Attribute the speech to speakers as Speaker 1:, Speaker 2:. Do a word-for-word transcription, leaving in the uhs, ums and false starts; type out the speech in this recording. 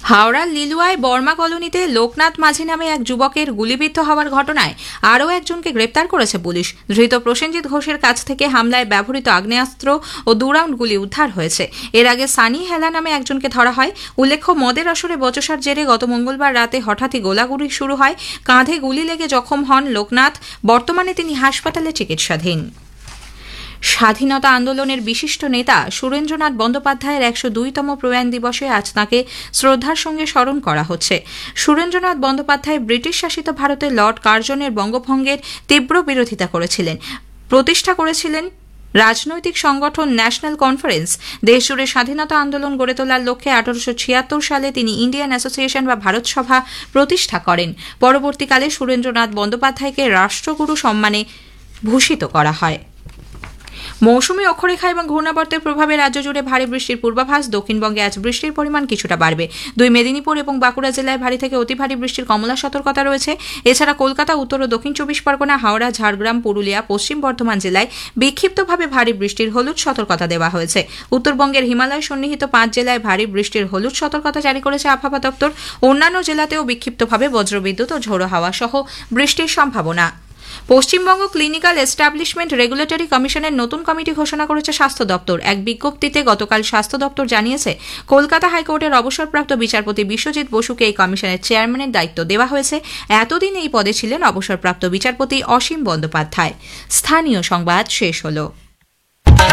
Speaker 1: হাওড়ার লিলুয়ায় বর্মা কলোনিতে লোকনাথ মাঝি নামে এক যুবকের গুলিবিদ্ধ হওয়ার ঘটনায় আরও একজনকে গ্রেপ্তার করেছে পুলিশ। ধৃত প্রসেনজিৎ ঘোষের কাছ থেকে হামলায় ব্যবহৃত আগ্নেয়াস্ত্র ও দু রাউন্ড গুলি উদ্ধার হয়েছে। এর আগে সানি হেলা নামে একজনকে ধরা হয়। উল্লেখ্য, মদের আসরে বচসার জেরে গত মঙ্গলবার রাতে হঠাৎই গোলাগুলি শুরু হয়। কাঁধে গুলি লেগে জখম হন লোকনাথ। বর্তমানে তিনি হাসপাতালে চিকিৎসাধীন। স্বাধীনতা আন্দোলনের বিশিষ্ট নেতা সুরেন্দ্রনাথ বন্দ্যোপাধ্যায়ের একশো দুইতম প্রয়াণ দিবসে আজ তাঁকে শ্রদ্ধার সঙ্গে স্মরণ করা হচ্ছে। সুরেন্দ্রনাথ বন্দ্যোপাধ্যায় ব্রিটিশ শাসিত ভারতের লর্ড কার্জনের বঙ্গভঙ্গের তীব্র বিরোধিতা করেছিলেন। প্রতিষ্ঠা করেছিলেন রাজনৈতিক সংগঠন ন্যাশনাল কনফারেন্স। দেশজুড়ে স্বাধীনতা আন্দোলন গড়ে তোলার লক্ষ্যে আঠারোশো ছিয়াত্তর সালে তিনি ইন্ডিয়ান অ্যাসোসিয়েশন বা ভারত সভা প্রতিষ্ঠা করেন। পরবর্তীকালে সুরেন্দ্রনাথ বন্দ্যোপাধ্যায়কে রাষ্ট্রগুরু সম্মানে ভূষিত করা হয়। মৌসুমী অক্ষরেখা এবং ঘূর্ণাবর্তের প্রভাবে রাজ্য জুড়ে ভারী বৃষ্টির পূর্বাভাস। দক্ষিণবঙ্গে আজ বৃষ্টির পরিমাণ কিছুটা বাড়বে। দুই মেদিনীপুর এবং বাঁকুড়া জেলায় ভারী থেকে অতি ভারী বৃষ্টির কমলা সতর্কতা রয়েছে। এছাড়া কলকাতা, উত্তর ও দক্ষিণ চব্বিশ পরগনা, হাওড়া, ঝাড়গ্রাম, পুরুলিয়া, পশ্চিম বর্ধমান জেলায় বিক্ষিপ্তভাবে ভারী বৃষ্টির হলুদ সতর্কতা দেওয়া হয়েছে। উত্তরবঙ্গের হিমালয় সন্নিহিত পাঁচ জেলায় ভারী বৃষ্টির হলুদ সতর্কতা জারি করেছে আবহাওয়া দপ্তর। অন্যান্য জেলাতেও বিক্ষিপ্তভাবে বজ্রবিদ্যুৎ ও ঝোড়ো হাওয়া সহ বৃষ্টির সম্ভাবনা। পশ্চিমবঙ্গ ক্লিনিক্যাল এস্টাবলিশমেন্ট রেগুলেটরি কমিশনের নতুন কমিটি ঘোষণা করেছে স্বাস্থ্য দপ্তর। এক বিজ্ঞপ্তিতে গতকাল স্বাস্থ্য দপ্তর জানিয়েছে, কলকাতা হাইকোর্টের অবসরপ্রাপ্ত বিচারপতি বিশ্বজিৎ বসুকে এই কমিশনের চেয়ারম্যানের দায়িত্ব দেওয়া হয়েছে। এতদিন এই পদে ছিলেন অবসরপ্রাপ্ত বিচারপতি অসীম বন্দ্যোপাধ্যায়। স্থানীয় সংবাদ শেষ হল।